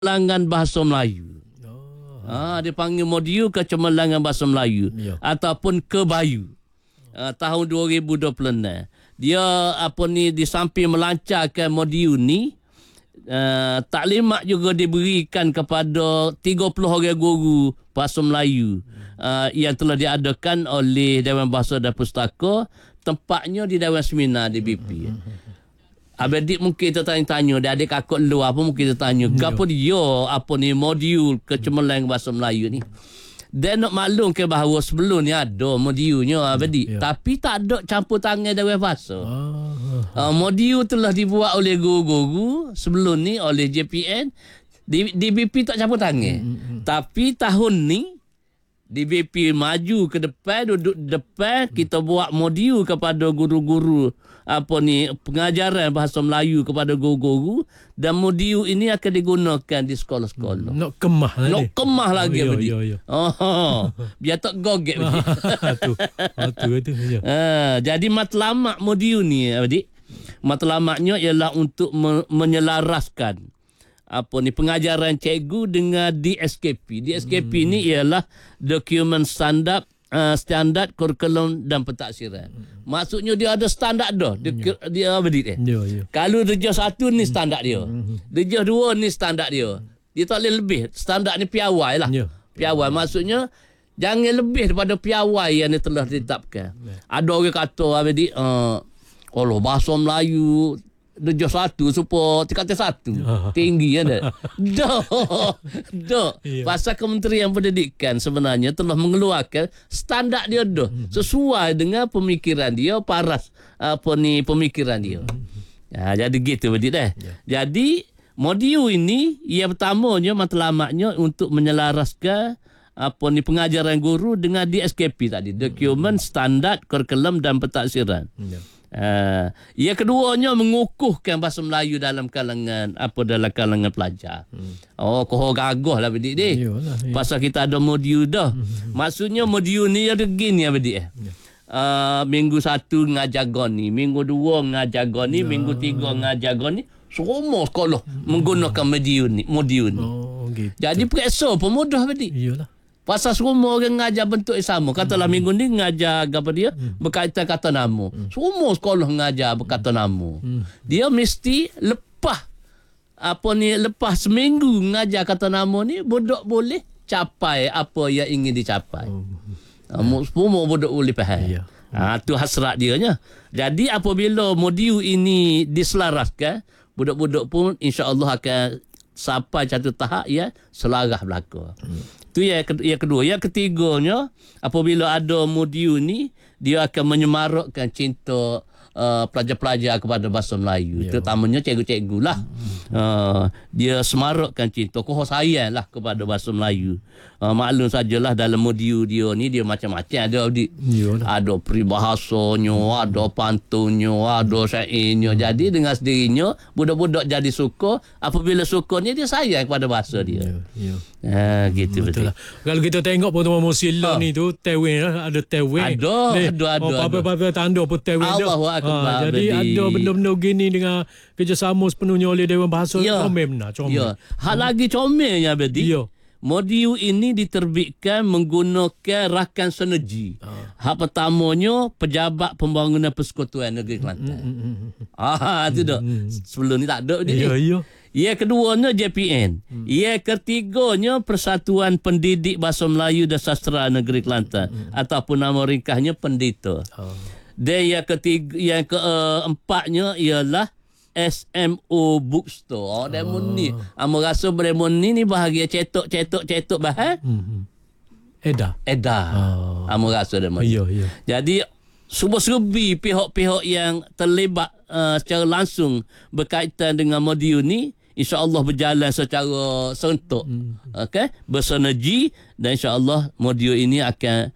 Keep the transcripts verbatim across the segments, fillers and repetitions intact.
cemerlangan bahasa Melayu. Oh. Ha, dia panggil modul kecemerlangan bahasa Melayu ya. Ataupun kebayu. Ha, tahun dua ribu dua puluh enam. Dia apa ni di samping melancarkan modul ni, uh, taklimat juga diberikan kepada tiga puluh orang guru bahasa Melayu uh, yang telah diadakan oleh Dewan Bahasa dan Pustaka. Tempatnya di Dewan Seminar D B P. Adik mungkin kita tanya-tanya, dia adik kakak luar apa mungkin kita tanya, kenapa dia apa ni modul kecemerlangan bahasa Melayu ni. Dia nak maklum ke bahawa sebelum ni ada modulnya adik, ya. Tapi tak ada campur tangan Dewan Bahasa. Oh. Uh, modul telah dibuat oleh guru-guru sebelum ni oleh J P N. D B P tak campur tangan. Hmm, hmm. Tapi tahun ni D B P maju ke depan, duduk depan, hmm. kita buat modul kepada guru-guru apa ni pengajaran bahasa Melayu kepada guru-guru, dan modul ini akan digunakan di sekolah-sekolah. Nak kemah lagi. Nak kemah lagi oh, begitu. Yo, yo, yo. Oh, biar tak goget begitu. tu. Oh, tu tu. Ha, jadi matlamat modul ni adik. Matlamatnya ialah untuk me- menyelaraskan apa ni pengajaran cikgu dengan D S K P. D S K P hmm. ni ialah dokumen standard uh, standard kurikulum dan pentaksiran. Hmm. Maksudnya dia ada standard dah. Dia yeah. dia apa dia? Yeah, yeah. Kalau darjah satu ni standard dia. Hmm. Darjah dua ni standard dia. Dia tak boleh lebih. Standard ni piawai lah. Yeah. Piawai maksudnya jangan lebih daripada piawai yang telah ditetapkan. Yeah. Ada orang kata apa dia? Uh, kalau bahasa Melayu darjah satu supaya tingkatan satu tinggi ya dah dah dah pasal Kementerian Pendidikan sebenarnya telah mengeluarkan standard dia dah sesuai dengan pemikiran dia, paras apa ni pemikiran dia. Ya, jadi gitu betul dah. Jadi modul ini yang pertamanya matlamatnya untuk menyelaraskan apa ni pengajaran guru dengan D S K P tadi, dokumen standard kurikulum dan pentaksiran. Uh, yang keduanya mengukuhkan bahasa Melayu dalam kalangan apa dalam kalangan pelajar. Hmm. Oh, koh gagah lah bedik ni. Pasal kita ada modul dah. Hmm. Maksudnya modul ni ada gini ya bedik. Ya. Uh, minggu satu ngajar goni, minggu dua ngajar goni, ya. Minggu tiga ngajar goni. Semua sekolah hmm. menggunakan modul ni, modul ni. Oh, gitu. Jadi periksa pun mudah bedik. Iyalah. Pasal semua orang ngajar bentuk yang sama. Katalah hmm. minggu ni ngajar apa dia? Hmm. Berkaitan kata nama. Hmm. Semua sekolah ngajar berkata nama. Hmm. Dia mesti lepas apa ni lepas seminggu ngajar kata nama ni, budak boleh capai apa yang ingin dicapai. Oh. Hmm. Semua budak boleh faham. Yeah. Ha, tu hasrat dia nya. Jadi apabila modul ini diselaraskan, budak-budak pun insya-Allah akan sampai satu tahap ya selarah belaka. Hmm. Itu yang kedua. Yang ketiganya, apabila ada modul ni, dia akan menyemarakkan cinta uh, pelajar-pelajar kepada bahasa Melayu. Ya. Terutamanya cikgu-cikgu lah. Hmm. Uh, dia semarakkan cinta, koh sayang lah kepada bahasa Melayu. Uh, maklum sajalah dalam modul dia ni, dia macam-macam. Ada ya. Ada peribahasanya, ada pantunnya, ada syairnya. Hmm. Jadi dengan sendirinya, budak-budak jadi suka. Apabila suka ni, dia sayang kepada bahasa dia. Ya. Ya. Ha, gitu betul. Lah. Kalau kita tengok pertemuan Musila ha. ni tu tewin lah, ada tewin. Ada, ni, ada, ada. Oh, apa-apa tanda pun tewin dah. Ha, jadi berdi. Ada benda-benda gini dengan kerjasama sepenuhnya oleh Dewan Bahasa. Ya. Comel benar, comel. Ya. Hal hmm. lagi comelnya berdi. Ya. Modul ini diterbitkan menggunakan rakan sinergi. Ha. Hak pertamanya Pejabat Pembangunan Persekutuan Negeri Kelantan. Hmm, hmm, hmm. Ah, itu dah. Hmm. Sebelum ni tak ada dia. Ya, ya. Yang keduanya J P N. Hmm. Yang ketiganya Persatuan Pendidik Bahasa Melayu dan Sastera Negeri Kelantan. Hmm. Ataupun nama ringkasnya Pendita. Oh. Dan yang ketiga, yang keempatnya ialah S M O Bookstore. Oh, demon ni. Amo rasa demon ni ni bahagia cetok-cetok-cetok bahan. Hmm. Edah. Edah. Oh. Amo rasa demon. Ya, ya. Jadi serba-serbi pihak-pihak yang terlibat uh, secara langsung berkaitan dengan modul ni, insya-Allah berjalan secara serentak. Hmm. Okey, bersinergi, dan insya-Allah modul ini akan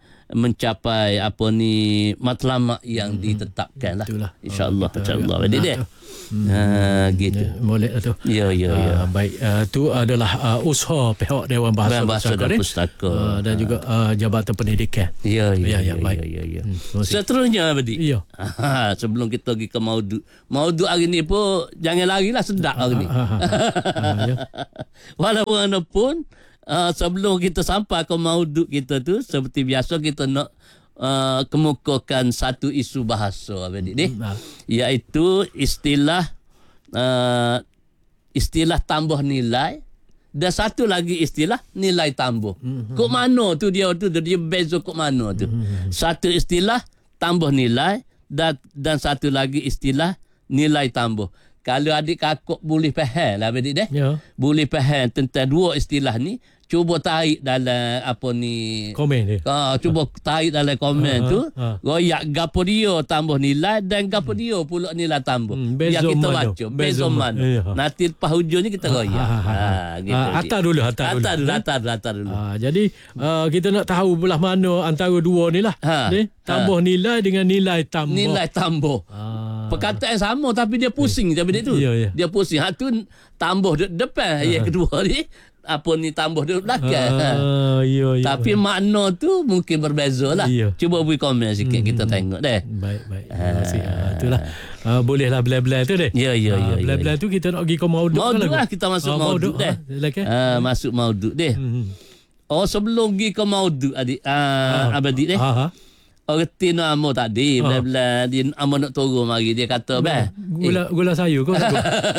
mencapai apa ni matlamat yang hmm. ditetapkan lah. Insya-Allah, oh, insya-Allah. Jadi dia Hmm. Ha, gitu. Ya, boleh lah tu. Ya, ya, ya. Uh, baik, uh, tu adalah uh, usaha pihak Dewan Bahasa, Dewan Bahasa Pustaka, dan ni. Pustaka. Uh, dan juga uh, Jabatan Pendidikan. Ya, ya, Ya, ya, ya, baik. ya, ya, ya. Hmm, terima kasih. Seterusnya, Abadi. Ya. Ha, sebelum kita pergi ke Maudud. Maudud hari ni pun jangan larilah, sedap hari ni. Ah, ah, ah, ya. Walaupun mana pun uh, sebelum kita sampai ke Maudud kita tu, seperti biasa kita nak uh, kemukakan satu isu bahasa, Abadi ni. Ah. Iaitu istilah uh, istilah tambah nilai dan satu lagi istilah nilai tambah. Mm-hmm. Kok mana tu dia tu dia beza kok mana tu. Mm-hmm. Satu istilah tambah nilai dan dan satu lagi istilah nilai tambah. Kalau adik kakak boleh faham lah adik deh. Ya. Boleh faham tentang dua istilah ni, cuba tarik dalam apa ni Komen dia. Ha, cuba tarik dalam komen Ha, tu, ha. royak gapo dia tambah nilai dan gapo dia pula nilai tambah. Hmm, Biar bezo kita mana? baca, Bezo bezo mana? mana. Ya. Nanti lepas hujung ni kita royak. Ha, ha, ha. Ha, gitu. Ah, atar dulu, atar dulu. Atar dulu, atar dulu, atar dulu. Ah, jadi uh, kita nak tahu belah mana antara dua ni lah. Ha, Ni, tambah ha. nilai dengan nilai tambah. Nilai tambah. Ah. Perkataan sama tapi dia pusing je dia tu. Ya, ya. Dia pusing. Ha tu tambah de- depan, yang kedua ni apa ni tambah de belakang. Ha. Ah, ya, ya. Tapi makna tu mungkin berbeza lah. Ya. Cuba beri komen sikit, Hmm. kita tengok deh. Baik, baik. Terima kasih. Ah, itulah. Ah, bolehlah belah-belah tu deh. Ya, ya, ya, Ah, ya, belah-belah ya. tu kita nak pergi ke Maudud. Maudud ke lah, lagu? kita masuk Ah, Maudud deh. Ah, silakan. Ah, masuk Maudud deh. Hmm. Oh, sebelum pergi ke Maudud adik, ah, Ah. adik deh. Ha, ha. Orang tin amo tadi, Ah. bla-bla dia amo nak turun mari dia kata, "Bah, Gula gula sayur kau. Kau.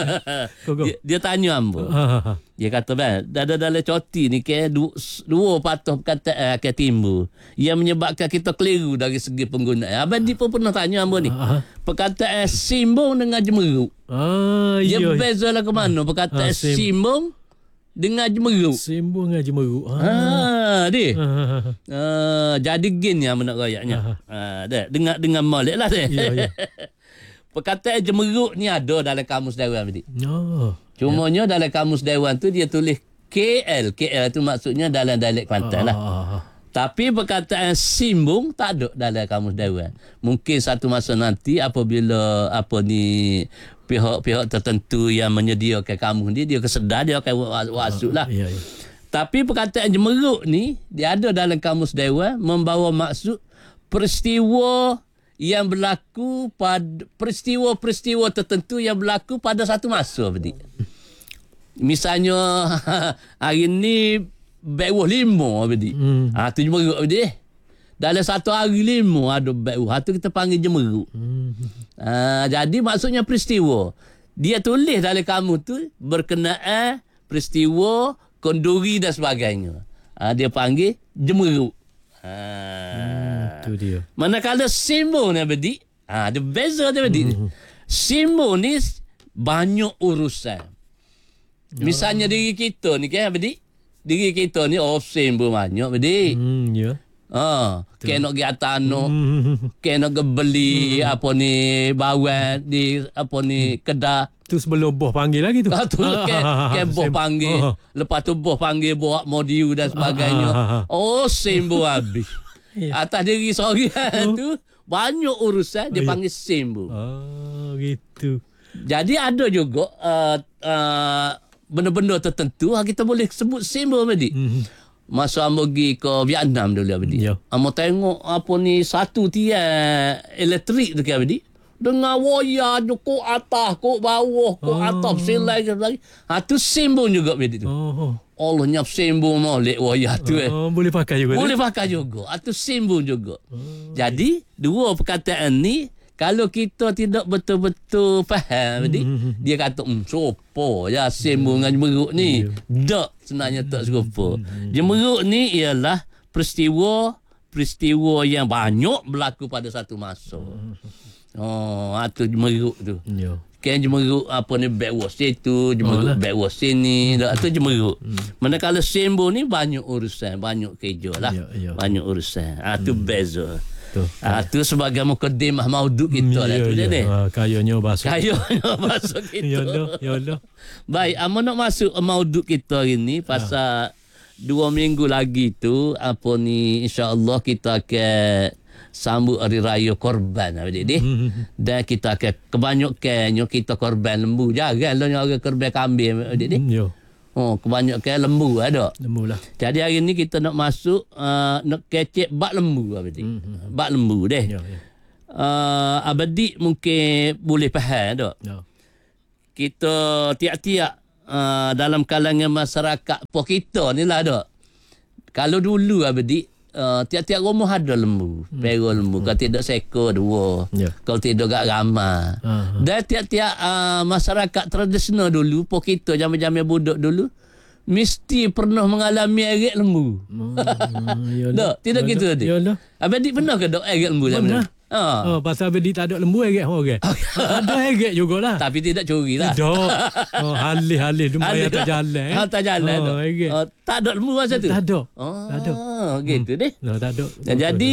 Kau. dia, dia tanya ambo. Ha, ha, ha. Dia kata, "Bah, dah dalam coti ni ke dua, dua patah perkataan akan timbul yang menyebabkan kita keliru dari segi penggunaan." Abang dia pun pernah tanya ambo ni. Ah. Perkataan simbung dengan jemeruk. Ah, Dia ya. beza lah ke mana perkataan Ah, sim- simbung dengan jemeruk. Simbung dengan jemeruk. Ha. Ah, dia. Ha, ha, ha. Ah, jadi gin yang nak royaknya. Ah, dah dengar dengan molek lah dia. Ya, ya. Perkataan jemeruk ni ada dalam kamus Dewan tadi. Oh. Cumanya dalam kamus Dewan tu dia tulis K L. K L tu maksudnya dalam dialek Kelantan lah. Ah. Tapi perkataan simbung tak ada dalam kamus Dewan. Mungkin satu masa nanti apabila apa ni pihak-pihak tertentu yang menyediakan kamus ni dia kesedar dia akan masuk lah. Ya, ya. Tapi perkataan jemeruk ni dia ada dalam kamus Dewan membawa maksud peristiwa yang berlaku pada peristiwa-peristiwa tertentu yang berlaku pada satu masa berarti. Misalnya hari ni bawah lima berarti. Hmm. Ah tu jemeruk berarti. Dalam satu hari lima ada bawah. Ha tu kita panggil jemeruk. Hmm. Ah jadi maksudnya peristiwa. Dia tulis dalam kamus tu berkenaan peristiwa konduri dan sebagainya. Ha, dia panggil jemeruk. Ha. Hmm, tu dia. Manakala simbol ni berdi, ha, dia beza dia berdi. Hmm. Simbol ni banyak urusan. Misalnya diri kita ni kan berdi. Diri kita ni oh simbol banyak berdi. Hmm, ya. Ha, kena pergi atas anak, Hmm. kena pergi beli apa ni bawang di apa ni kedai. Tu sebelum boh panggil lagi tu. Ah, tu ke, ke boh panggil. Oh. Lepas tu boh panggil bawa modiu dan sebagainya. Ah, ah, ah. Oh, simbo habis. Ya. Atas diri seorang Oh. tu banyak urusan dia Oh, ya. panggil simbo. Ah, gitu. Jadi ada juga uh, uh, benda-benda tertentu kita boleh sebut simbo tadi. Hmm. Masa amo pergi ke Vietnam dulu abadi. Ya. Amo tengok apa ni satu tiang elektrik tu kan abadi. Dengan wayar tu kok atas, kok bawah, kok Oh. atas silai ke lagi. Ha tu simbol juga abadi tu. Oh. Allah nyap simbol molek wayar tu eh. Oh, boleh pakai juga. Boleh tu? pakai juga. Ha tu simbol juga. Oh. Jadi dua perkataan ni kalau kita tidak betul-betul faham tadi, Hmm. dia kata, hmm, sopo ya simbol dengan jemeruk ni. Tak, sebenarnya tak serupa. Jemeruk ni ialah peristiwa peristiwa yang banyak berlaku pada satu masa. Oh, itu jemeruk tu. Ya. Kan jemeruk apa ni backwash situ, jemeruk Oh, lah. backwash sini, dah tu jemeruk. Manakala simbol ni banyak urusan, banyak kerja lah. Ya, ya. Banyak urusan. Ah tu beza. Tu. Ah tu sebagai mukadimah maudud kita lah tu dia ni. Ah, kayanya bahasa. Kayanya masuk Ya kita. Allah, ya Allah. Baik, amo nak masuk maudud kita hari ni pasal dua minggu lagi tu apa ni insya-Allah kita akan sambut hari raya korban adik ni. Dan kita akan kebanyakannya kita korban lembu. Janganlah orang korban kambing adik ni. Yo. Oh, kebanyakan lembu ada. Lembu lah. Jadi hari ni kita nak masuk uh, nak kecek bak lembu adik. Mm-hmm. Bak lembu deh. Yo, yo. Uh, abadik mungkin boleh faham tak? Yo. Kita tiap-tiap uh, dalam kalangan masyarakat po kita ni lah tak. Kalau dulu abadik uh, tiap-tiap rumah ada lembu, hmm. pero lembu. Kalau tidak seekor dua, Ya. kalau tidak gak ramai. Aha. Dan tiap-tiap uh, masyarakat tradisional dulu, po kita zaman-zaman budak dulu, mesti pernah mengalami erat lembu. Hmm, tak, tidak gitu tadi. Yalah. Abadik pernah ke dok erat lembu zaman Pernah. dulu? Ha. Oh, pasal Abedi tak ada lembu erat orang. Ada erat jugalah. Tapi tidak curi lah. Tidak. Oh, halih-halih lumayan Halih. tak jalan. Ha, tak jalan. Oh, erat. Oh, tak ada lembu masa tu? Tak ada. Oh, Tak ada. gitu deh. No, tak ada. Dan jadi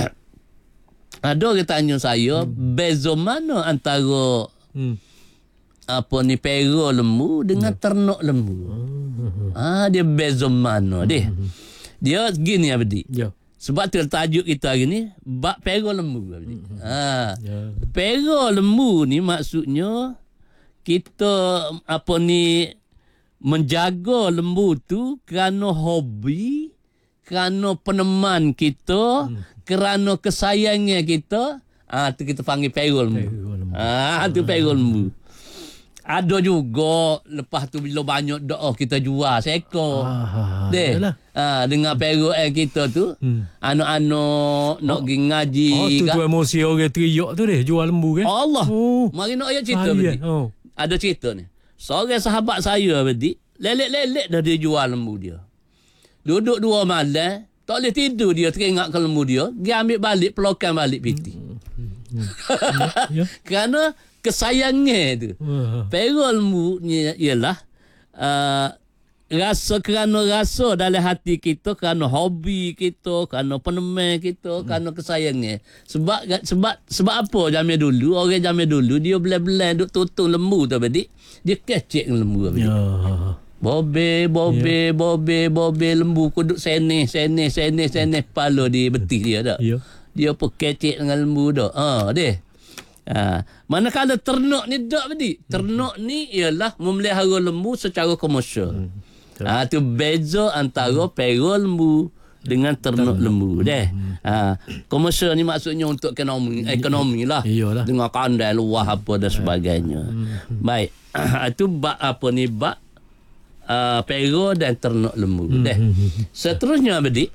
ada orang tanya saya, hmm. beza mana antara Hmm. apa ni pero lembu dengan hmm. ternak lembu? Hmm. Ah, dia beza mana hmm. deh? Dia gini Abdi. Ya. Sebab tu tajuk kita hari ni bab pero lembu Abdi. Hmm. Ha. Ya. Pero lembu ni maksudnya kita apa ni menjaga lembu tu kerana hobi, kerana peneman kita, hmm. kerana kesayangan kita. Ah, tu kita panggil pero lembu. Pero lembu. Ah, tu pero lembu. Ada juga lepas tu bila banyak doa kita jual seekor. Ah, Deh. Ah, dengan pero eh kita tu, hmm. anak-anak nak pergi ngaji. Oh, tu tu emosi orang teriak tu deh jual lembu kan? Allah. Oh. Mari nak ayat cerita Bahaya. Bedi. Oh. Ada cerita ni. Seorang sahabat saya Bedi, lelek-lelek dah dia jual lembu dia. Duduk dua malam, tak boleh tidur dia, teringat ke lembu dia, dia ambil balik, pelokan balik piti. Hmm. Hmm. Ya. Kerana kesayangan tu. Uh. Pero lembu ni ialah uh, rasa kerana rasa dalam hati kita, kerana hobi kita, kerana peneman kita, hmm. kerana kesayangan. Sebab sebab sebab apa zaman dulu, orang zaman dulu dia belah-belah duk tutung lembu tu Bedi. Dia kecek lembu Bedi. Ya. Bobe, bobe, yeah. bobe, bobe lembu kuduk senih, senih, senih, senih kepala di betis dia tak. Ya. Dia pun kecek dengan lembu dah. Ha, deh. Ha, manakala ternak ni tak Bedi. Ternak hmm. ni ialah memelihara lembu secara komersial. Hmm. Ha, tu beza antara hmm. pero lembu dengan ternak, ternak. lembu deh. Hmm. Ha, komersial ni maksudnya untuk ekonomi, ekonomi lah. Iyalah. Dengan kandai luah apa dan sebagainya. Hmm. Baik. Itu bab apa ni bab uh, pero dan ternak lembu hmm. deh. Seterusnya Bedi.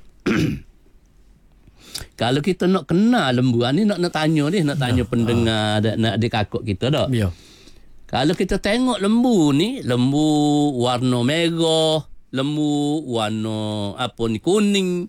Kalau kita nak kenal lembu ni nak nak tanya ni, nak tanya ya. pendengar, ah. nak adik kakak kita dah. Ya. Kalau kita tengok lembu ni, lembu warna merah, lembu warna apa ni kuning,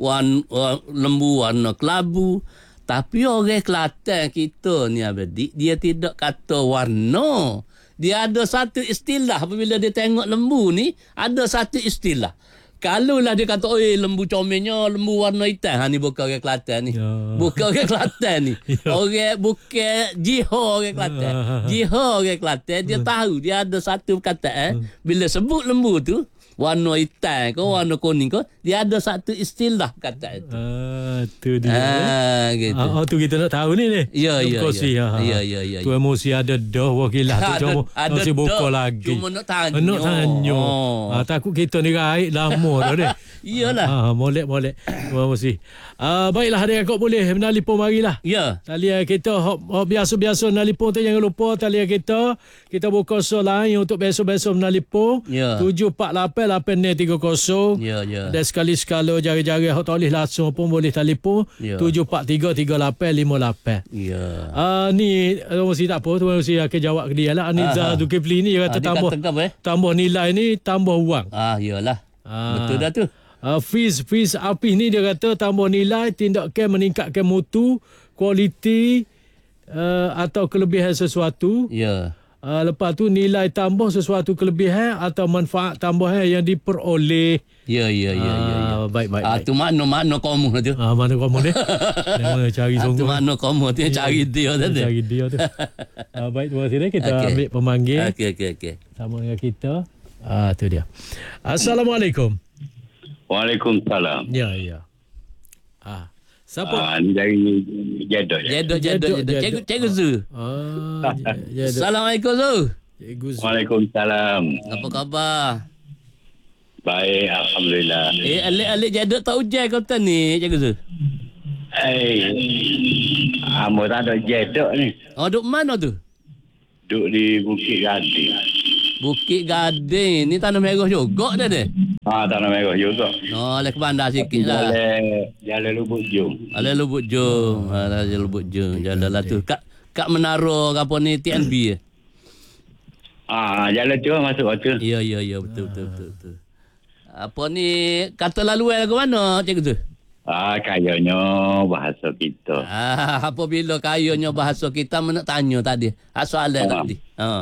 warna, lembu warna kelabu. Tapi orang Kelantan kita ni Abdi, dia tidak kata warna. Dia ada satu istilah apabila dia tengok lembu ni, ada satu istilah. Kalau lah dia kata, oh lembu comelnya, lembu warna hitam. Ha, ni bukan orang Kelantan ni. Ya. Bukan orang Kelantan ni. Ya. Orang bukan jiho orang Kelantan. Jiho orang Kelantan, dia tahu. Dia ada satu perkataan. Bila sebut lembu tu, warna hitam ke, warna kuning ke, dia ada satu istilah perkataan tu. Ah, tu dia. Ah, gitu. Ah, oh, tu kita nak tahu ni ni. Ya, ya, ya. Ya, ya, ya. Tu emosi ada dah wakilah tu cuma masih buka lagi. Cuma nak tanya. Nak tanya. Oh. Ah, takut kita ni raik lama dah deh. Iyalah. Ah, molek molek. Emosi. Ah, baiklah adik kau boleh menelpon marilah. Ya. Talian kita hop, hop biasa-biasa menelpon tu jangan lupa talian kita. Kita buka so lain untuk besok-besok menelpon. Ya. tujuh empat lapan lapan tiga kosong. Ya, ya. Dan sekali-sekala jari-jari hok tak boleh langsung pun boleh telefon ya. tujuh empat tiga tiga lapan lima lapan. Ya. Ah uh, ni mesti tak apa tu mesti akan jawab ke dia lah. Aniza Zulkifli ni dia kata ha, tambah kata, eh? tambah nilai ni tambah wang. Ah iyalah. Ah, betul dah tu. Uh, fees fees Apih ni dia kata tambah nilai tindakan meningkatkan mutu, kualiti uh, atau kelebihan sesuatu. Ya. Uh, lepas tu nilai tambah sesuatu kelebihan atau manfaat tambahan yang diperoleh. Ya, ya, ya, ya. ya. Baik, baik. Ah, tu makna-makna kamu tu. Ah, mana kamu ni? Memang cari sungguh. Tu makna kamu tu, cari dia tu. Cari dia tu. Ah, baik, terima kasih. Kita okay. ambil pemanggil. Okey, okey, okey. Sama dengan kita. Ah, tu dia. Assalamualaikum. Waalaikumsalam. Ya, ya. Ah. Siapa? Ah, ni dari Jedok je. Jedok, jedok, Jedok, jedok. Cikgu, jedok. Cikgu Zu. Ah, ya, ya, Assalamualaikum Zu. Cikgu Zu. Waalaikumsalam. Apa khabar? Baik, Alhamdulillah. Eh, alik-alik jedok tak hujan kau tan ni, Cikgu Zu? Eh, Amo tak ada Jedok ni. Oh, duk mana tu? Duduk di Bukit Gading. Bukit Gading. Ni tanah merah juga dah deh. Ah, Tanah Merah juga. Oh, lek ke bandar sikit lah. Jalan, jalan Lubuk Jung. Ala Lubuk Jung. Ala Lubuk Jung. Jalan lah tu. Kak Kak Menara ke apa ni T N B eh? Ah, jalan tu masuk waktu. Ya, ya, ya. Betul, betul, betul, betul. Apa ni kata laluan ke mana, Cikgu tu? Ah, kayaknya bahasa kita. Ah, apabila kayanya bahasa kita mana tanya tadi. Ah, soalan Ah. tadi. Ha.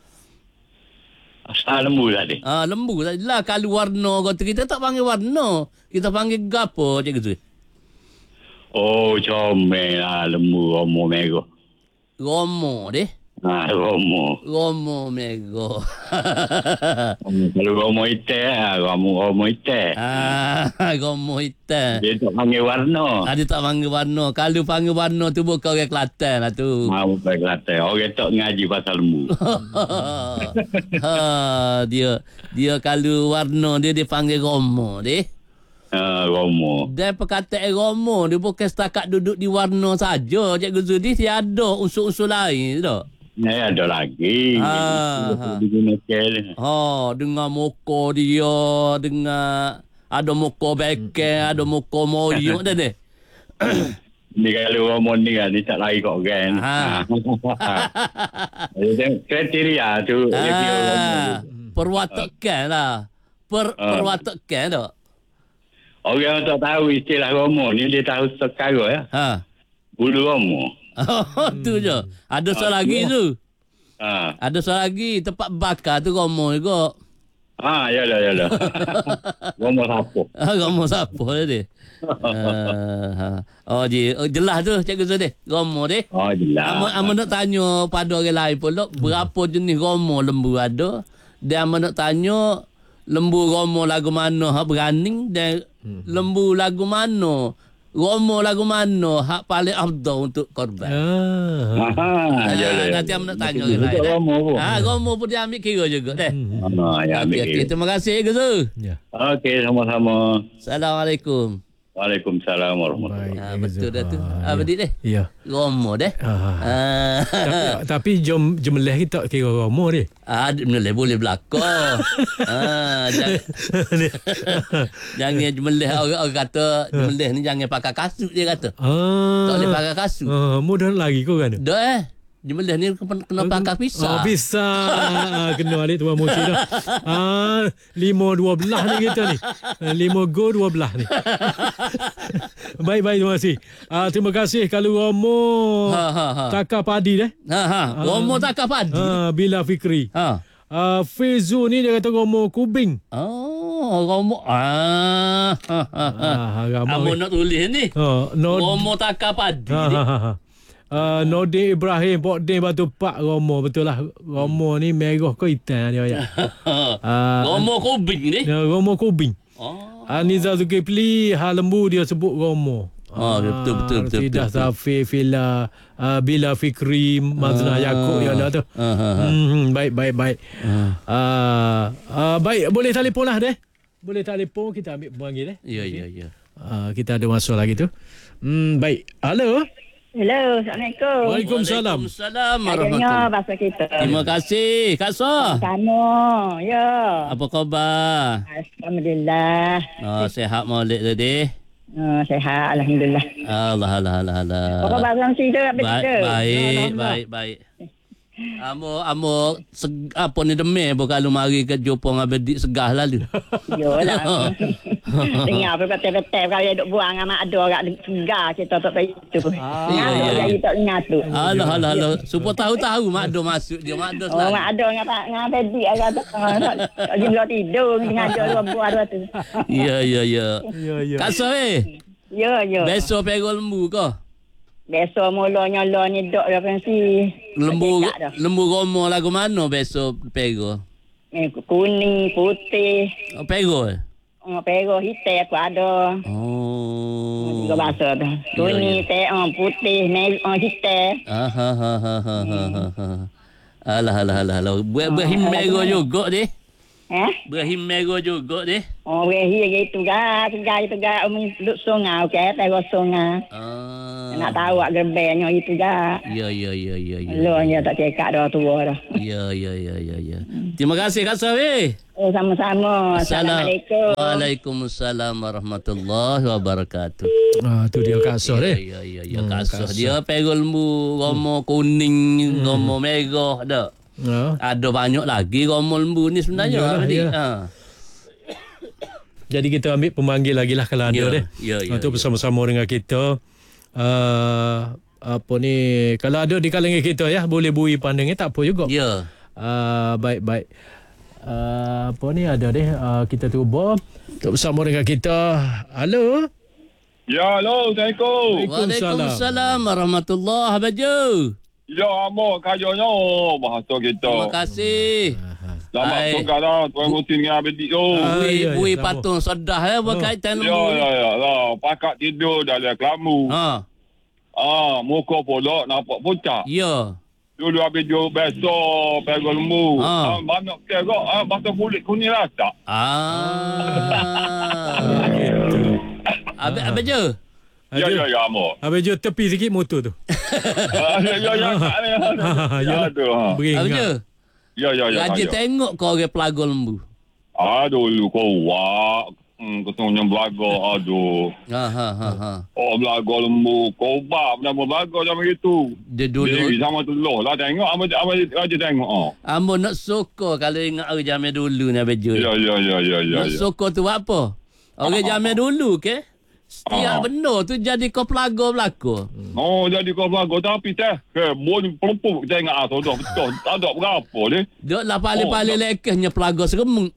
Asal lembu tadi. Ah, lembu tadi lah. Kalau warna kata kita tak panggil warna. Kita panggil gapo, Cikgu tu? Oh, comel lah lembu romo merah. Romo deh. Ah, romo. Romo mego. Kalau romo hitam, ah, romo romo hitam. ah, romo hitam. Dia tak panggil warna. Ah, dia tak panggil warna. Kalau panggil warna tu bukan orang Kelantan lah tu. Mau pergi Kelantan. Orang tak ngaji pasal lembu. ha, dia dia kalau warna dia dia panggil romo deh. Ah, romo. Dan perkataan romo dia bukan setakat duduk di warna saja. Cikgu Zudi dia ada unsur-unsur lain tak? Ni ada lagi. Ah, ha. Digunakan. Ha, dengan muka dia, dengan ada muka beken, ada muka moyok dah deh. Ni kalau romo ni kan, ni tak lari kat orang. Ha. Jadi kriteria tu. dia kira romo. Ah, perwatakan lah. Per, Ah. perwatakan tak? Orang tak tahu istilah romo ni, dia tahu sekara ya. Ha. Bulu romo. Oh, tu je. Ada soal lagi tu. Ha. Ada soal lagi. Tempat bakar tu romo juga. Ha, yalah, yalah. Romo siapa? Ah, romo siapa dia? Ah, ha. Oh, je. Oh, jelas tu Cikgu Zudi. Romo deh. Oh, jelas. Ama, ama nak tanya pada orang lain pula, berapa jenis romo lembu ada. Dan ama nak tanya lembu romo lagu mana hak berani dan lembu lagu mana romo lagu mana hak paling afdal untuk korban. Ah. Ha, Ah, yalah. nanti ama nak tanya Betul orang lain. juga romo pun. Ah, romo pun dia ambil kira juga deh. Ha, ya, Okey, ambil. okey, terima kasih Cikgu. Ya. Okey, sama-sama. Assalamualaikum. Waalaikumsalam warahmatullahi Baik. Ah, betul dah tu. Ah, Ah, betul deh. Ya. Romo deh. Ah. Ah. Tapi, tapi jom jemelah kita kira romo dia. Ah, boleh boleh belakang. ah, jangan, jangan jemelih orang, orang kata jemelih ni jangan pakai kasut dia kata. Ah. Tak boleh pakai kasut. Ah, mudah lagi kau kan? Dah eh. Jemelih ni kena, kena pakai pisau. Oh, bisa. Ah, kena alik tuan moci dah. Ah, lima dua belah ni kita ni. Ah, lima go dua belah ni. baik, baik, terima kasih. Ah, terima kasih kalau Romo Ha ha ha. takar padi deh. Ha ha. Romo takkan padi. Ah, Bila Fikri. Ha. Ah, Fezu ni dia kata Romo kubing. Oh, Romo. Ah. Ha ha ha. Ah, Romo. Kamu ni. nak tulis ni. Ah, no. Romo takkan padi. Ha ni. ha ha. Uh, Nordin Ibrahim Pok Din Batu Pak Romo. Betul lah. Romo ni merah ke hitam dia ya. Ah, Romo kubing ni. Ya, Romo kubing. Oh. Aniza Zulkifli hal lembu dia sebut Romo. Oh, betul, betul, betul, Tidak betul, Safi Fila uh, Bila Fikri Mazna Ah. Yaakob ya dah tu. Ha ha ha. Hmm, baik baik baik. Ah. Uh, uh, baik boleh telefon lah deh. Boleh telefon kita ambil panggil deh. Ya ya ya. Uh, kita ada masuk lagi tu. Hmm, baik. Halo. Hello, Assalamualaikum. Waalaikumsalam. Waalaikumsalam Akhirnya warahmatullahi. bahasa kita. Terima kasih Kak Soh. Kamu, ya. Apa khabar? Alhamdulillah. Oh, sihat Maulid tadi. Uh, sehat, Alhamdulillah. Allah Allah Allah Allah. Apa bahasa kita? Apa Baik kita? baik baik baik. Amo amo seg, apa ni demam pun kalau mari ke jumpa dengan bedik segah lalu. Yolah. Dengar apa betul-betul kalau duk buang amat ada orang segar kita tak tahu itu. Ah, Ya, ya, ya. ya. Tak ingat tu. Allah Allah Allah. Supaya tahu-tahu mak do masuk dia mak do Oh, selalu. mak ada ngapa ngapa bedik agak tu. Tak jumpa tidur ngajar dua buah dua tu. Ya ya ya. Ya ya. Kak Soh eh. Ya, ya. Besok pergi lembu ke? Besok mulanya lo ni dok dah pensi. Lembu Tak dah. lembu romo lagu mana besok pergi? Eh, kuning, putih. Oh, pergi. Oh, pero hitam aku ada. Oh. Tiga bahasa tu. Kuning, teh, oh, putih, merah, oh, hitam. Ah, ha, ha, ha, ha, ha, ha. Alah, alah, alah, alah. Berahim merah juga deh. Eh? Berahim merah juga deh. Oh, wehi gitu ga, ga itu ga um duk sungai, okey, pero sungai. Ah. Nak tahu ak gerbenya itu ga. Ya, ya, ya, ya, ya. Lo nya tak cekak dah tua dah. Ya, ya, ya, ya, ya. Terima kasih Kak Sawi. Oh, sama-sama. Assalamualaikum. Waalaikumsalam warahmatullahi wabarakatuh. Ah, tu dia Kak Soh Ya, eh. ya, ya, ya. Hmm, Kak Soh. Kak Soh. Dia perol lembu, romo kuning, romo merah dah. Ah. Ada banyak lagi romo lembu ni sebenarnya. Yalah, adik. yalah. Ha. Jadi kita ambil pemanggil lagi lah kalau ada Ya, deh. ya, ya, Untuk ya. bersama-sama dengan kita. Uh, apa ni, kalau ada di kalangan kita ya, boleh bui pandangnya tak apa juga. Ya. Uh, baik-baik. Uh, apa ni ada deh, uh, kita cuba untuk bersama dengan kita. Halo. Ya, halo, Assalamualaikum. Waalaikumsalam warahmatullahi wabarakatuh. Ya, amo kayanya bahasa kita. Terima kasih. Selamat Hai. tunggal lah, tuan Musin dengan Abedi tu. Ah, Bui, ya, ya, bui sama. patung sedah ya berkaitan Ya, lembu ni. ya, ya, lah. Pakat tidur dalam kelambu. Ha. Ah, muka pula nampak pucat. Ya. Dulu habis jual biasa, pegang lembu. Ah. Ah, banyak kira, ah, basah kulit kuning rasa. Ah. Habis apa je? Ya, ya, ya, amo. Habis je tepi sikit motor tu. Ah, ya, ya, ya, ya, ya, ya, Yalah. tu, ha. Apa Beringat. je? Ya, ya, ya. Rajin ya. tengok kau orang pelago lembu. Ah, dulu kau wak. Hmm, ketunya belaga, aduh. Ha ha ha ha. Oh, belaga lembu. Kau bab nama belaga macam itu. Dia Diri dulu sama tu loh lah. Tengok, apa apa aja tengok. Oh. ambo nak soko kalau ingat orang zaman dulu ni bejo. Ya, ya, ya, ya, ya. Nak ya. soko tu apa? Orang zaman dulu ke? Setiap Ah. benda tu jadi kau pelago belako. Oh, jadi kau belaga. Tapi teh, kebun pelupuk tengok ah, tu dah betul. Tak ada berapa ni. Duk lah paling-paling lekehnya pelago seremuk.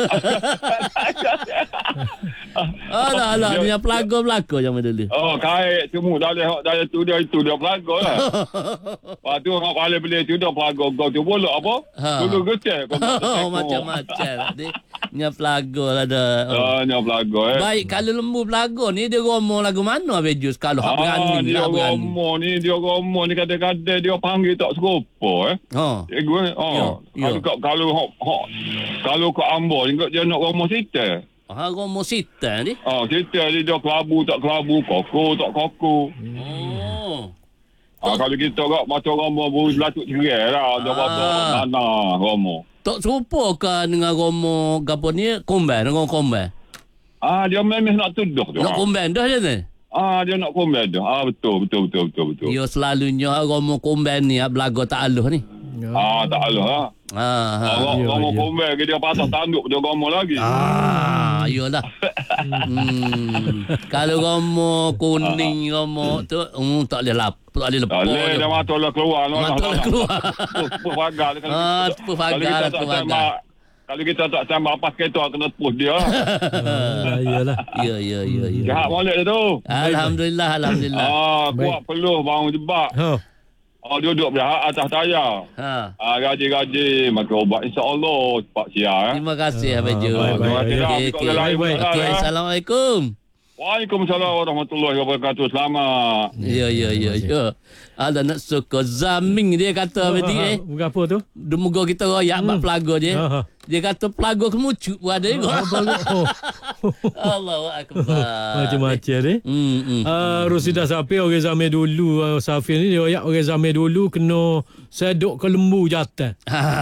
Alah alah dia pelago belako zaman dulu. Oh, kait semua dari dari tu dia itu dia pelaga lah. Lepas tu orang paling beli tu dia pelaga kau tu boleh apa? Ha. Dulu gecek kau. Oh, macam-macam. Dia nya pelago lah dah. Ah, ni pelaga eh. Baik, kalau lembu pelago ni dia romo lagu mana Bejus? Kalau hak Ah, berani, dia hak berani. romo ni, dia romo ni kadang-kadang dia panggil tak serupa eh. Ha. Eh gue, oh, Ya, ya. kalau kau kalau hok hok kalau kau ambo ni dia nak romo situ. Ha romo sitan ni. Oh, situ dia dia kelabu tak kelabu, koko tak koko. Oh. Ah, kalau kita kau macam romo bulu latuk cerai lah, dia Ah. apa mana romo. Tak serupa ke dengan romo gapo ni komban dengan komban. Ah, dia memang nak tuduh tu. Nak ah. komban dah je ni. Ah, dia nak komen tu. Ah, betul, betul, betul, betul, betul. Dia selalunya romo komban ni belago tak aluh ni. Ah, tak alah. Ha. Ha ha. Ah, ya, romo ya. komen ke dia patah tanduk dia romo lagi. Ah, iyalah. Hmm. Kalau romo kuning romo tu um, tak boleh lap, tak boleh lepas. Tak boleh, dia mata lah keluar. Mata lah keluar. Tepuk pagar. Kalau Ah, kita- tepuk kalau pagar, kita tak tepuk pagar. tembak- Kalau kita tak sambal pas kereta, kena tepus dia. Ah, iyalah. Ya ya ya ya. Jahat molek dia tu. Alhamdulillah alhamdulillah. Ah, kuat Baik. peluh bangun jebak. Ha. Ah, duduk berhak atas tayar. Ha. Ah, gaji-gaji, makan ubat. InsyaAllah, cepat siap. Eh. Terima kasih Abang Jo. baik, baik, Terima kasih lah. Okey, Kau okey. dah lain Baik, pula Okey, lah, eh. Assalamualaikum. Waalaikumsalam warahmatullahi wabarakatuh. Selamat. Ya ya ya ya. Ada nak suka zaming dia kata betul eh. Bukan apa tu? Demoga kita royak bab pelago dia. Ha, ha. Dia kata pelago kemucuk pun ada juga. Oh. Allahu akbar. Macam-macam ni. Hmm. hmm. Uh, Rosida Safir orang zaman dulu uh, Safir ni dia ayat orang zaman dulu kena seduk ke lembu jatuh.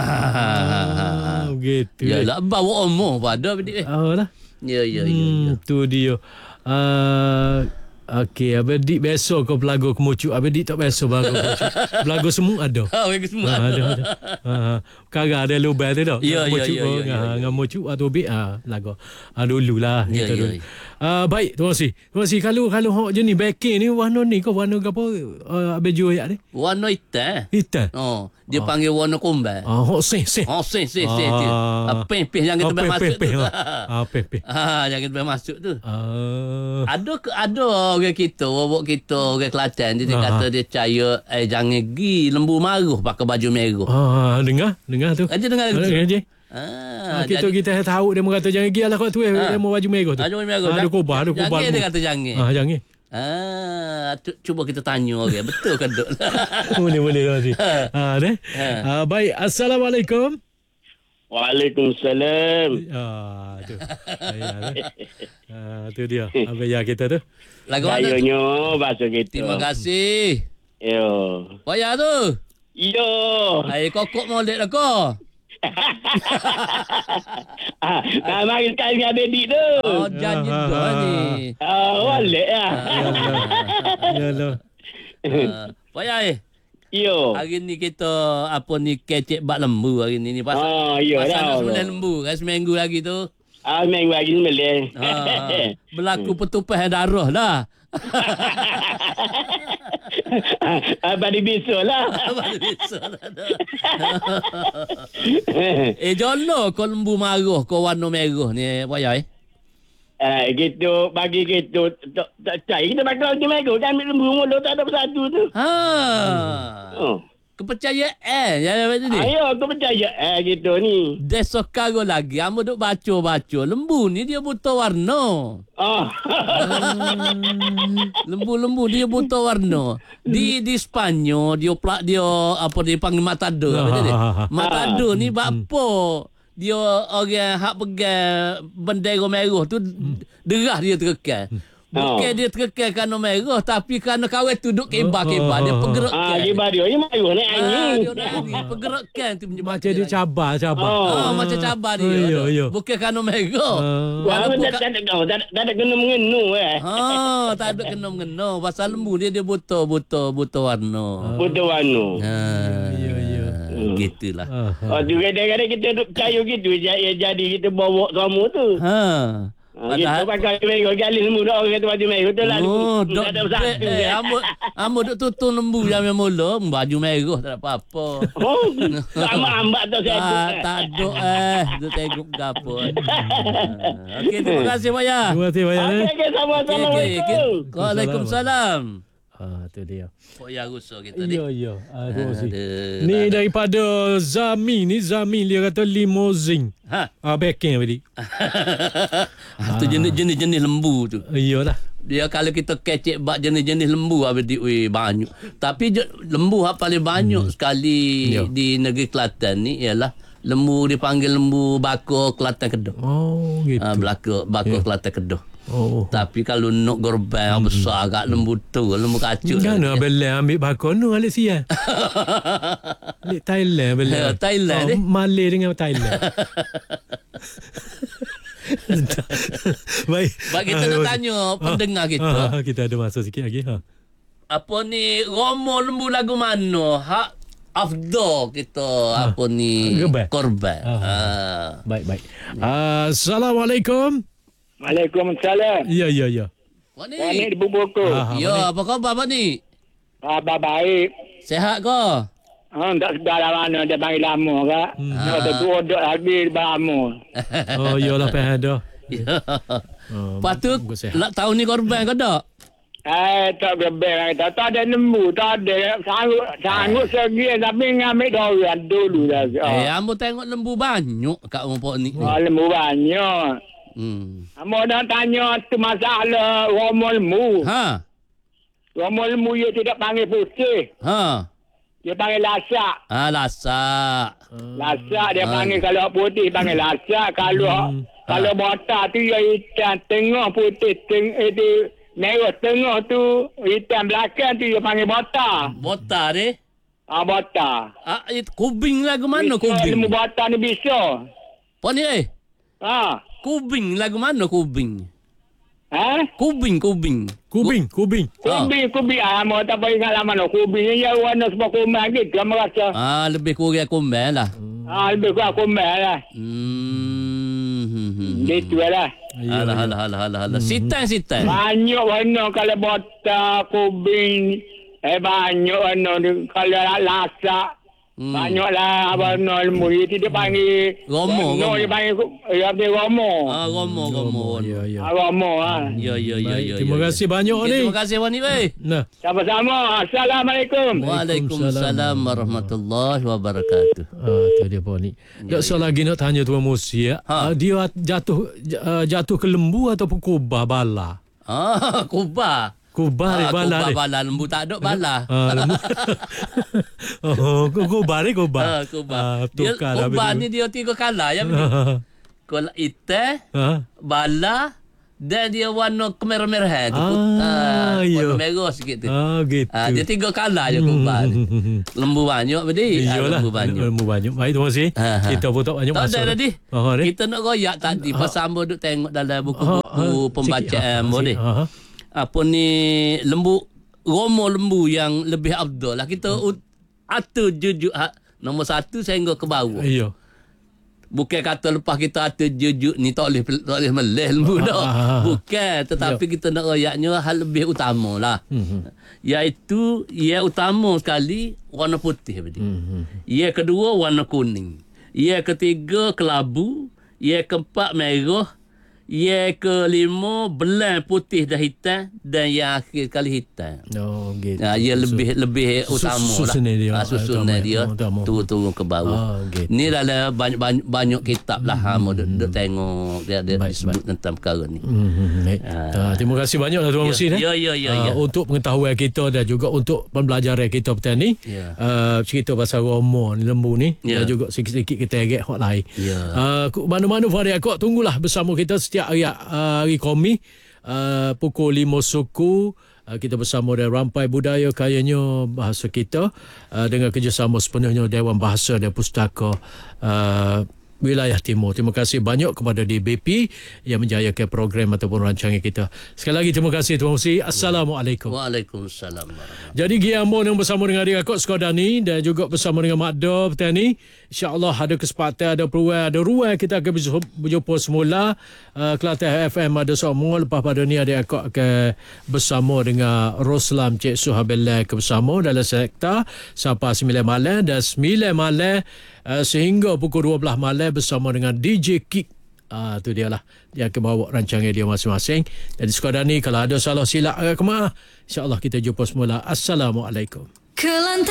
Ah, begitu. Ya lah bawa umur pada betul eh. Oh lah. Ya ya ya ya. Hmm, tu dia. Uh, Okey, Abang Dik biasa kau pelago kemucuk. Abang Dik tak biasa pelago kemucuk. Pelago semua ada. Ha, bagi semua. Ha, ada ada. Ha, ha. Kagak ada lubang tu tak? Ya, ya, Kemucuk ya, pun, ya, ya, ha, ya. dengan mucuk atau bik ah lagu. Ah dululah Ya, kita ya, dulu. ya. Ah baik, terima kasih. Terima kasih. Kalau kalau hok jenis backing ni warna ni kau warna apa uh, Abang Jo ayat ni? Warna hitam. Hitam. Oh, dia panggil warna komban. Ah hok seh seh. Oh, sih sih sih. Ah. Ah, peh-peh jangan Oh, kita peh, masuk peh, peh, tu. ha. Ah peh peh. Ah, jangan kita masuk tu. Ah Ada ke ada orang kita, wawak kita, orang Kelantan dia, dia Ah. kata dia percaya eh jangan gi lembu maruh pakai baju merah. ah dengar, dengar tu. Aja dengar lagu tu. Dengar je. Ah, Ah, kita jadi- kita tahu dia mengata jangan pergi lah kau tu eh. Ah. Dia mau baju merah tu. Ah, baju merah. Ah, ada kubah, ada kubah. Jangan dia kata jangan. Ah, jangan. Ah, tu, cuba kita tanya orang. Betul kan dok? boleh boleh Tuan Haji. Ah, deh. Ha. Ah, baik. Assalamualaikum. Waalaikumsalam. Ah, tu. Ya, ah, tu dia. Apa ya kita tu? Lagu mana? tu? Gayanya bahasa kita. Terima kasih. Yo. Payah tu. Yo. Hai kokok molek dah kau. Ah, ah, mari sekali dengan bedik tu. Oh, janji Ah, dah ah, ni. Ah, boleh lah. Ya lah. Ah, Payah eh. Yo. Hari ni kita apa ni kecek bak lembu hari ni ni pasal. Ah, yo pasal nak dah. sembilan lembu kan seminggu lagi tu. Ah, minggu lagi boleh. Ha, berlaku pertumpahan darah dah. Ah, badi bisul lah. Baru bisa dah dah. Eh jono kau lembu marah kau warna merah ni payah eh. Ah, gitu bagi gitu tak tak cai kita bakal di minggu kan ambil lembu mulu tak ada bersatu tu. Ha. Oh. Kepercayaan ya macam ni. Ayo aku percaya eh gitu ni. Desok karo lagi amo duk baca-baca lembu ni dia buta warna. Oh. Lembu-lembu dia buta warna. Di di Sepanyol dia plak dia apa dia panggil matador apa dia. Matador ni bakpo dia orang hak pegang bendera merah tu derah dia terkekal. Bukan Oh. dia terkekal kerana merah tapi kerana kawan tu duk kebah-kebah dia Ah, pergerakan. gibar dia ni mayu ni Ah, angin. dia nak angin pergerakan tu menyebabkan Macam dia cabar, cabar. Oh. Ah, macam cabar dia. Oh, ya, tu. ya. Bukan kerana merah. Ah. Wah, Walaupun tak ka- tak ada kau, tak tak ada kena mengenu eh. Ha, tak ada kena-mengena. Pasal lembu dia dia buta buta buta warna. Betul wanu. Ha, ya, ya. Gitulah. Ah, ah. Oh, tu kadang-kadang kita duk percaya gitu jadi, jadi kita bawa kamu tu. Ha. Ha, kita pakai mereka gali lembu dah orang kata baju mereka tu lah. Oh, tak dok ada bersatu. eh, ambo ambo duk tutung lembu jam yang mula, baju merah tak ada apa-apa. Oh, sama ambak tu saya. Ah, tak ada eh, tu tengok gapo. Okey, terima kasih Pak Ya. Terima kasih banyak. Okey, eh. okey, sama Okey, okey. Assalamualaikum. Waalaikumsalam. Ah, tu dia. Pak Ya rusak kita ni. Ya, ya. Ah, terima kasih. Aduh, Ni tak ada. daripada Zami ni, Zami dia kata limousine. Ha. Ah, backing tadi. Ah, tu jenis-jenis jenis lembu tu. Iyalah. Dia kalau kita kecek bak jenis-jenis lembu apa di ui banyak. Tapi je, lembu hak paling banyak hmm. sekali Ya. di negeri Kelantan ni ialah lembu dipanggil lembu bakar Kelantan Kedah. Oh, gitu. Ah, belaka bakar Kelantan Kedah. Oh. Tapi kalau nak gerbang hmm. besar kat lembu tu, lembu kacut. Kan nak bela ambil bakar nu alik sial. Alik Thailand bela. Ya, Thailand, oh, eh. Malay dengan Thailand. Baik. Bak kita nak tanya pendengar kita. Ah, ah, kita ada masa sikit lagi. Ha. Apa ni romo lembu lagu mana? Hak afdal kita apa ni Gerbang. korban. Ah. Ah. Baik, baik. Ah, Assalamualaikum. Waalaikumsalam. Ya, ya, ya. Wah Wah, ni ni. di bubuku. Ah, Ya, apa khabar Pak ni? Abah baik. Sehat ke? Ha, tak segala mana dia panggil lama kak. Hmm. Dia kata tu duduk lagi di lama. Oh, iyalah faham dah. Ya. Oh, Lepas tu, bagus, sehat. lah, tahun ni korban ke tak? Eh, tak gebel kata. Tak ada lembu, tak ada. Sanggup, sanggup segi tapi ngambil doyan dulu dah. Eh, Oh. ambo tengok lembu banyak kat rumput ni. Oh, lembu banyak. Hmm. Amo dah tanya tu masalah romo lembu. Ha. Romo lembu dia tidak panggil putih. Ha. Dia panggil lasak. Ah, lasak. Lasak dia Ah. panggil kalau putih panggil lasak. Kalau Hmm. kalau botak tu dia hitam tengah putih teng itu merah tengah tu hitam belakang tu dia panggil botak. Botak ni. Ah botak. Ah, itu kubing lagu mana Bisa kubing? Ilmu botak ni bisa. Apa ni eh? Ha. Kubing lagu mana kubing? Ha? Kubing, kubing. Kubing, kubing. Ah. Kubi, kubi. Ah, mau tak payah ingat lama no. Kubi ni ya warna sebab kumbang gitu. Kamu rasa. Ah, lebih kurang kumbang lah. Ah, lebih kurang kumbang lah. Hmm. hmm, hmm. Gitu lah. Alah, alah, alah, alah, alah. Sitan, sitan. Banyak warna kalau botak, kubing. Eh, banyak warna ni. Kalau lasak. Hmm. Banyaklah abang no lembu itu dia panggil Romo, no Romo. dia panggil dia panggil Romo. Ah, Romo, Romo. Ya, ya. Ah, Romo ah. Ya, ya, ya, Baik, ya. terima ya, kasih ya. banyak Okay, ni. terima kasih Wan Ibai. Nah, Sama-sama. Assalamualaikum. Waalaikumsalam warahmatullahi wabarakatuh. ah, tu dia pun ni. Tak salah lagi nak tanya Tuan Musi ya. Ha. Ah, dia jatuh uh, jatuh ke lembu ataupun kubah bala? Ah, kubah. Kubah ni Ah, bala kubah ni. bala lembu tak ada bala. Ah, lembu. Oh, kubah ni kubah. Ah, kubah. Ah, Dia, tukar lah kubah betul. ni dia tiga kala ya betul. Kalau item, Ha? bala dan dia warna kemerah-merahan tu. Ah, Ah, ya. warna merah sikit tu. Ah, gitu. Ah, dia tiga kala je kubah ni. Lembu banyak bedi. Ah, Iyalah, lembu banyak. lembu banyak. Baik, terima kasih. Ha, ha. Kita pun tak banyak Tak masa. ada tadi. Oh, ni. Kita nak royak tadi pasal ambo duk tengok dalam Ha, buku-buku ha, pembacaan ambo ni. sikit. Ha, ha. Apa ni lembu romo lembu yang lebih afdal lah. Kita Hmm. ut- atur jujuk ha, nombor satu sehingga ke bawah. Iya. Bukan kata lepas kita atur jujuk ni tak boleh tak boleh meleh lembu dah. Ah, ah, ah. Bukan, tetapi kita nak royaknya hal lebih utama lah. Hmm. Iaitu ia utama sekali warna putih tadi. Hmm. Ia kedua warna kuning. Ia ketiga kelabu. Ia keempat merah. Ia kelima belang putih dan hitam. Dan yang akhir kali hitam. Oh, gitu. Ha, ia lebih lebih Sus- utama susunan lah. dia. Ha, susunan Utama, dia utama. turun-turun ke bawah. Ah, gitu. Ni dalam banyak, banyak, banyak kitab lah. Ha, mau duk, duk tengok dia, dia Baik, disebut tentang perkara ni. Hmm, baik. Ah, terima kasih banyaklah Tuan Ya, Musin. eh. ya, ya, ya, Ah, ya. Untuk pengetahuan kita dan juga untuk pembelajaran kita petang ni. Ya. Uh, cerita pasal Romo ni, lembu ni. Ya. Dan juga sikit-sikit kita agak hot lain. Ya. Uh, mana-mana Fahri Akok tunggulah bersama kita setiap hari, uh, hari Komi. Uh, pukul lima suku. Uh, kita bersama dengan Rampai Budaya Kayanya Bahasa kita. Uh, dengan kerjasama sepenuhnya Dewan Bahasa dan Pustaka uh, Wilayah Timur. Terima kasih banyak kepada D B P yang menjayakan program ataupun rancangan kita. Sekali lagi terima kasih Tuan Musi. Assalamualaikum. Waalaikumsalam warahmatullahi Jadi Giambo yang bersama dengan Adik Akok Skodani dan juga bersama dengan Mak Do petang ni. InsyaAllah ada kesempatan, ada peluang, ada ruang kita akan berjumpa semula. Uh, Kelantan F M ada semua. Lepas pada ni Adik Akok akan bersama dengan Roslam Cik Suhabillah ke bersama dalam sektor sampai sembilan malam dan sembilan malam uh, sehingga pukul dua belas malam bersama dengan D J Kick. Ah, tu dia lah. Dia akan bawa rancangan dia masing-masing. Jadi sekadar ni kalau ada salah silap ke mana, insya-Allah kita jumpa semula. Assalamualaikum. Kelantan